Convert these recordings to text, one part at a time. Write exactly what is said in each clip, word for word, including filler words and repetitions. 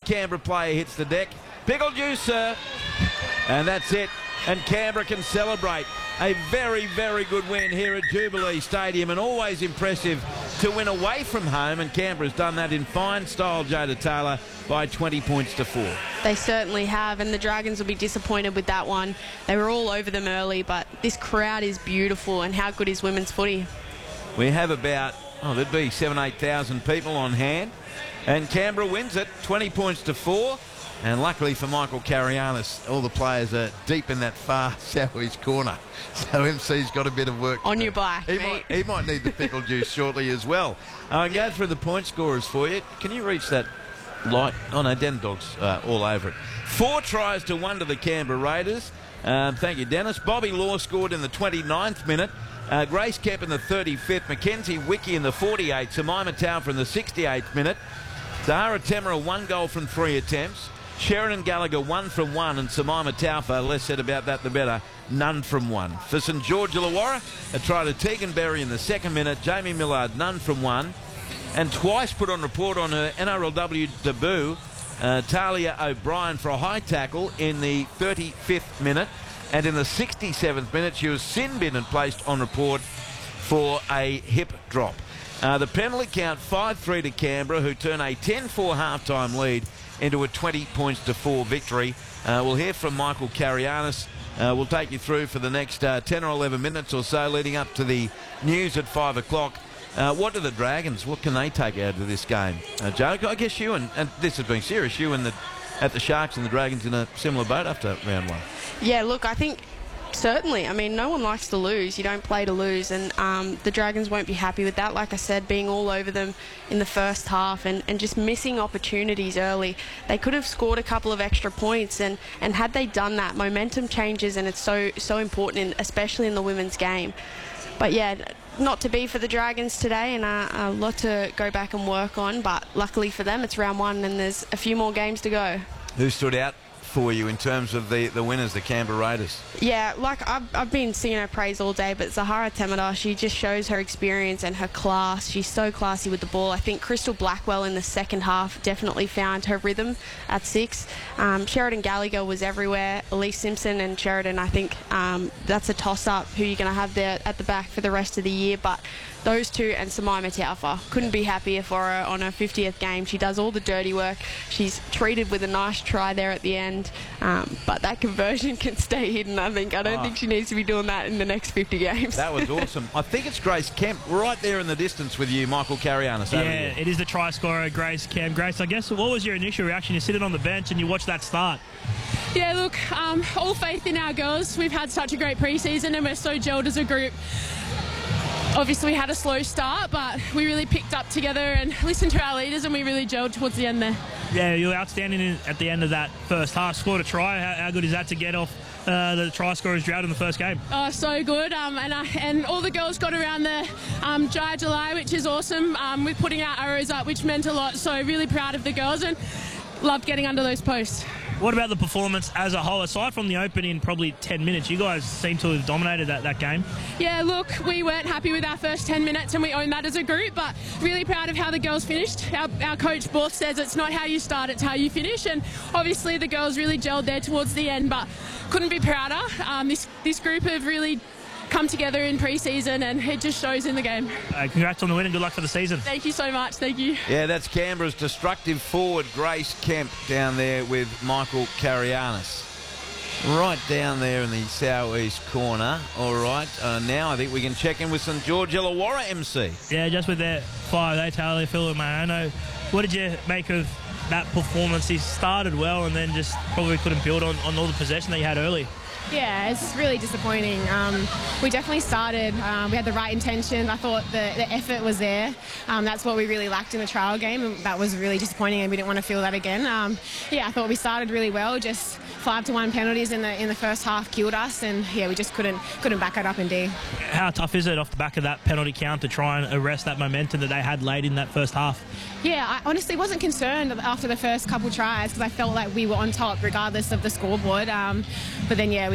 Canberra player hits the deck. Pickle juice, sir. And that's it. And Canberra can celebrate. A very, very good win here at Jubilee Stadium, and always impressive to win away from home, and Canberra's done that in fine style, Jada Taylor, by twenty points to four. They certainly have, and the Dragons will be disappointed with that one. They were all over them early, but this crowd is beautiful, and how good is women's footy? We have about, oh, there'd be seven, eight thousand people on hand, and Canberra wins it, twenty points to four. And luckily for Michael Carianis, all the players are deep in that far southeast corner. So M C's got a bit of work. On your back, he mate. might, he might need the pickle juice shortly as well. I'll go through the point scorers for you. Can you reach that light? Oh, no, Den Dog's uh, all over it. Four tries to one to the Canberra Raiders. Um, thank you, Dennis. Bobby Law scored in the twenty-ninth minute. Uh, Grace Kemp in the thirty-fifth. Mackenzie Wickie in the forty-eighth. Jemima Taufer in the sixty-eighth minute. Zahara Temera, one goal from three attempts. Sheridan Gallagher, one from one, and Jemima Taufer, less said about that the better, none from one. For St George Illawarra, a try to Tegan Berry in the second minute. Jamie Millard, none from one. And twice put on report on her N R L W debut, uh, Talia O'Brien for a high tackle in the thirty-fifth minute. And in the sixty-seventh minute, she was sin bin and placed on report for a hip drop. Uh, the penalty count, five three to Canberra, who turn a ten four half-time lead into a twenty points to four victory. Uh, we'll hear from Michael Carianis. Uh, we'll take you through for the next uh, ten or eleven minutes or so leading up to the news at five o'clock. Uh, what do the Dragons, what can they take out of this game? Uh, Joe, I guess you, and, and this has been serious, you and the, at the Sharks and the Dragons in a similar boat after round one. Yeah, look, I think certainly. I mean, no one likes to lose. You don't play to lose, and um, the Dragons won't be happy with that. Like I said, being all over them in the first half and, and just missing opportunities early. They could have scored a couple of extra points, and, and had they done that, momentum changes, and it's so so important, in, especially in the women's game. But yeah, not to be for the Dragons today, and uh, a lot to go back and work on, but luckily for them, it's round one and there's a few more games to go. Who stood out for you in terms of the, the winners, the Canberra Raiders? Yeah, like I've, I've been singing her praise all day, but Zahara Temera, she just shows her experience and her class. She's so classy with the ball. I think Crystal Blackwell in the second half definitely found her rhythm at six. Um, Sheridan Gallagher was everywhere. Elise Simpson and Sheridan, I think um, that's a toss-up who you're going to have there at the back for the rest of the year, but those two and Jemima Taufer, couldn't be happier for her on her fiftieth game. She does all the dirty work. She's treated with a nice try there at the end, um, but that conversion can stay hidden, I think. I don't oh. think she needs to be doing that in the next fifty games. That was awesome. I think it's Grace Kemp right there in the distance with you, Michael Carianis. Yeah, it is the try scorer, Grace Kemp. Grace, I guess, what was your initial reaction? You're sitting on the bench and you watch that start. Yeah, look, um, all faith in our girls. We've had such a great pre-season and we're so gelled as a group. Obviously, we had a slow start, but we really picked up together and listened to our leaders, and we really gelled towards the end there. Yeah, you were outstanding in, at the end of that first half. Scored a try. How, how good is that to get off uh, the try scorer's drought in the first game? Oh, so good. Um, and, uh, and all the girls got around the um, Jaya July, which is awesome, um, with putting our arrows up, which meant a lot. So really proud of the girls and loved getting under those posts. What about the performance as a whole? Aside from the opening probably ten minutes, you guys seem to have dominated that, that game. Yeah, look, we weren't happy with our first ten minutes and we owned that as a group, but really proud of how the girls finished. Our, our coach, Borth, says it's not how you start, it's how you finish, and obviously the girls really gelled there towards the end, but couldn't be prouder. Um, this, this group have really come together in pre-season and it just shows in the game. Uh, congrats on the win and good luck for the season. Thank you so much. Thank you. Yeah, that's Canberra's destructive forward, Grace Kemp, down there with Michael Carianis. Right down there in the southeast corner. All right, uh, now I think we can check in with St George Illawarra M C. Yeah, just with their five, they Taylor, Phil and Mariano. What did you make of that performance? He started well and then just probably couldn't build on, on all the possession that he had early. Yeah, it's really disappointing. Um, we definitely started. Um, we had the right intention. I thought the, the effort was there. Um, that's what we really lacked in the trial game, and that was really disappointing, and we didn't want to feel that again. Um, yeah, I thought we started really well. Just five to one penalties in the in the first half killed us, and yeah, we just couldn't couldn't back it up in D. How tough is it off the back of that penalty count to try and arrest that momentum that they had late in that first half? Yeah, I honestly wasn't concerned after the first couple tries because I felt like we were on top regardless of the scoreboard. Um, but then yeah, we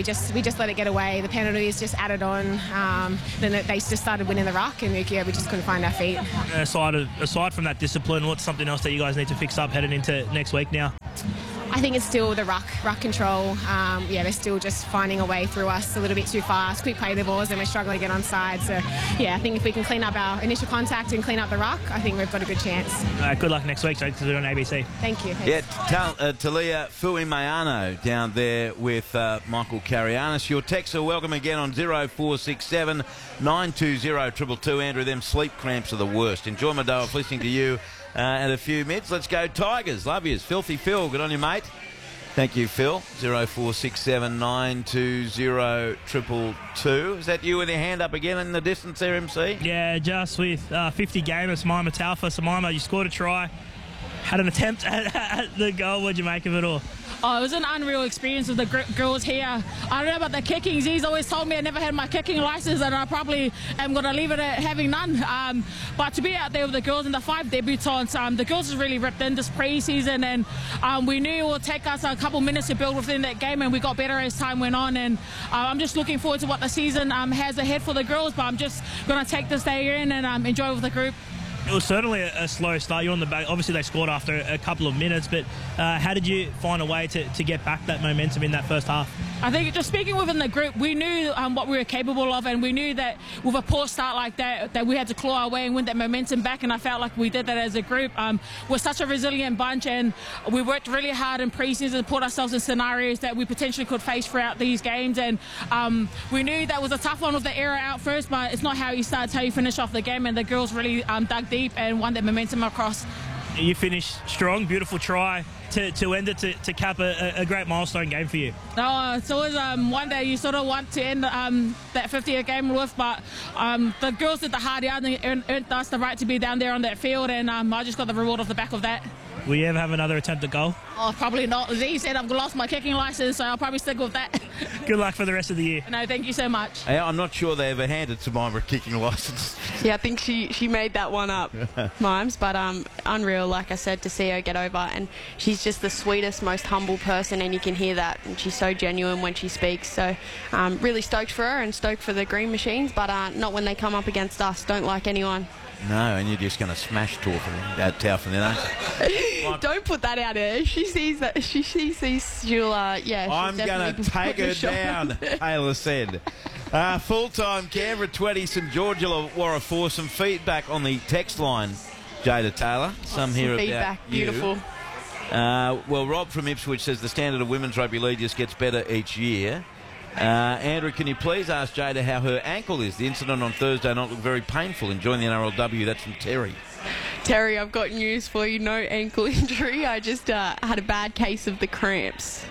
we just we just let it get away. The penalties just added on. Um, then it, they just started winning the ruck, and yeah, we just couldn't find our feet. Aside, of, aside from that discipline, what's something else that you guys need to fix up heading into next week now? I think it's still the ruck, ruck control. Um, yeah, they're still just finding a way through us a little bit too fast. Quick play the balls, and we're struggling to get on side. So, yeah, I think if we can clean up our initial contact and clean up the ruck, I think we've got a good chance. Uh, good luck next week, so to do it on A B C. Thank you. Yeah, Tal- uh, Talia Fuimayano down there with uh, Michael Carianis. Your texts are welcome again on zero four six seven nine two zero two two two. Andrew, them sleep cramps are the worst. Enjoy my day off listening to you. Uh, and a few mids. Let's go Tigers. Love yous. Filthy Phil. Good on you, mate. Thank you, Phil. zero four six seven nine two zero two two two. Is that you with your hand up again in the distance there, M C? Yeah, just with uh, fifty gamers, Maima Taufa. So, Maima, you scored a try, had an attempt at, at the goal. What'd you make of it all? Oh, it was an unreal experience with the gr- girls here. I don't know about the kicking. He's always told me I never had my kicking license, and I probably am going to leave it at having none. Um, but to be out there with the girls and the five debutants, um, the girls has really ripped in this pre-season, and um, we knew it would take us a couple minutes to build within that game, and we got better as time went on. And uh, I'm just looking forward to what the season um, has ahead for the girls, but I'm just going to take this day in and um, enjoy with the group. It was certainly a, a slow start. You're on the back. Obviously, they scored after a couple of minutes, but uh, how did you find a way to, to get back that momentum in that first half? I think just speaking within the group, we knew um, what we were capable of, and we knew that with a poor start like that, that we had to claw our way and win that momentum back, and I felt like we did that as a group. Um, we're such a resilient bunch, and we worked really hard in pre-season and put ourselves in scenarios that we potentially could face throughout these games, and um, we knew that was a tough one with the error out first, but it's not how you start, it's how you finish off the game, and the girls really um, dug deep and won that momentum across. You finished strong, beautiful try to, to end it, to, to cap a, a great milestone game for you. Oh, it's always um, one day you sort of want to end um, that fiftieth game with, but um, the girls did the hard yard and earned, earned us the right to be down there on that field, and um, I just got the reward off the back of that. Will you ever have another attempt at goal? Oh, probably not. As he said, I've lost my kicking license, so I'll probably stick with that. Good luck for the rest of the year. No, thank you so much. Hey, I'm not sure they ever handed Jemima a kicking licence. Yeah, I think she, she made that one up, Mimes, but um, unreal, like I said, to see her get over. And she's just the sweetest, most humble person, and you can hear that. And she's so genuine when she speaks. So um, really stoked for her and stoked for the Green Machines, but uh, not when they come up against us. Don't like anyone. No, and you're just going to smash Taufen, uh, Taufen then, aren't you? Don't put that out there. If she sees that, she, she sees, she'll, uh, yeah. She'll I'm going to take her down, Taylor said. Uh, full-time Canberra twenty, St George Illawarra four. Some feedback on the text line, Jada Taylor. Some oh, here some about feedback. you. Beautiful. Uh, well, Rob from Ipswich says the standard of women's rugby league just gets better each year. Uh, Andrew, can you please ask Jada how her ankle is? The incident on Thursday night looked very painful. Enjoying the N R L W. That's from Terry. Terry, I've got news for you. No ankle injury. I just uh, had a bad case of the cramps.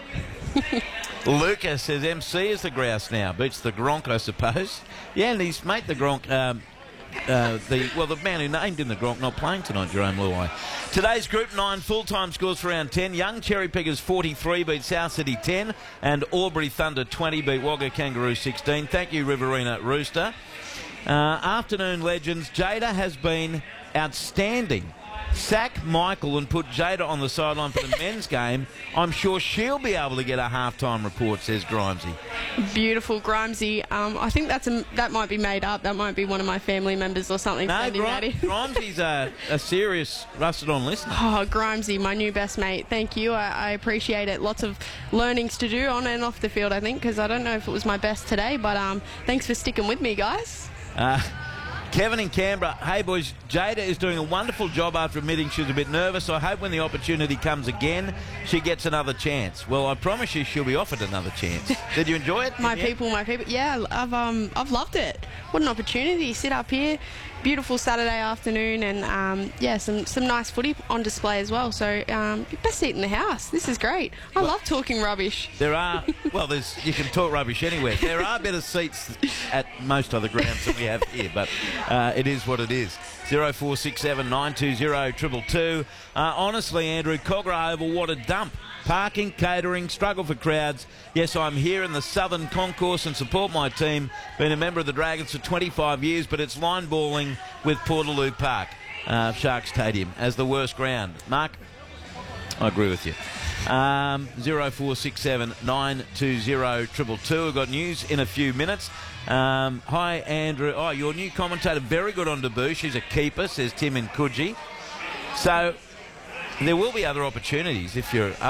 Lucas says M C is the grouse now. Beats the Gronk, I suppose. Yeah, and his mate, the Gronk, um, uh, the well, the man who named him the Gronk, not playing tonight, Jerome Luai. Today's Group nine full-time scores for round ten. Young Cherry Pickers forty-three beat South City ten, and Albury Thunder twenty beat Wagga Kangaroo sixteen. Thank you, Riverina Rooster. Uh, afternoon legends. Jada has been outstanding. Sack Michael and put Jada on the sideline for the men's game. I'm sure she'll be able to get a halftime report, says Grimesy. Beautiful, Grimesy. Um, I think that's a, that might be made up. That might be one of my family members or something. No, sending that in. Grimesy's a, a serious rusted-on listener. Oh, Grimesy, my new best mate. Thank you. I, I appreciate it. Lots of learnings to do on and off the field, I think, because I don't know if it was my best today, but um, thanks for sticking with me, guys. Uh, Kevin in Canberra, hey boys, Jada is doing a wonderful job after admitting she was a bit nervous. I hope when the opportunity comes again, she gets another chance. Well, I promise you she'll be offered another chance. Did you enjoy it? My people, my people. Yeah, I've um, I've loved it. What an opportunity. Sit up here. Beautiful Saturday afternoon, and um, yeah, some, some nice footy on display as well. So um, best seat in the house. This is great. I well, love talking rubbish. There are, well, there's you can talk rubbish anywhere. There are better seats at most other grounds than we have here, but uh, it is what it is. zero four six seven nine two zero two two two. Uh, honestly, Andrew, Cogra Oval, what a dump. Parking, catering, struggle for crowds. Yes, I'm here in the Southern Concourse and support my team. Been a member of the Dragons for twenty-five years, but it's line balling with Portaloo Park, uh, Shark Stadium, as the worst ground. Mark, I agree with you. Um, zero four six seven nine two zero triple two. We've got news in a few minutes. Um, hi, Andrew. Oh, your new commentator, very good on debut. She's a keeper, says Tim and Coogee. So there will be other opportunities if you're up